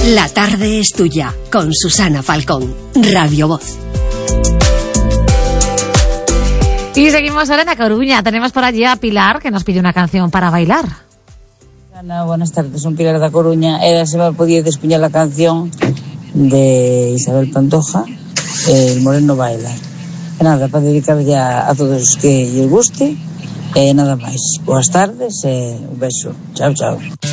La tarde es tuya, con Susana Falcón, Radio Voz. Y seguimos ahora en A Coruña. Tenemos por allí a Pilar, que nos pide una canción para bailar. Ana, buenas tardes, son Pilar da Coruña. Se me podía despuñar la canción de Isabel Pantoja, El Moreno Baila. Nada, para dedicar ya a todos os que lles guste. Nada máis. Boas tardes e un beso. Chao, chao.